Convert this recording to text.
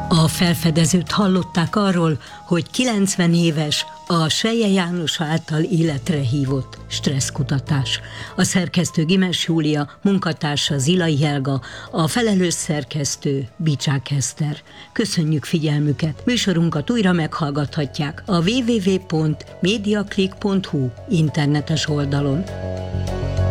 A felfedezőt hallották arról, hogy 90 éves a Selye János által életre hívott stresszkutatás. A szerkesztő Gimes Júlia, munkatársa Zilai Helga, a felelős szerkesztő Bicsák Eszter. Köszönjük figyelmüket! Műsorunkat újra meghallgathatják a www.mediaclick.hu internetes oldalon.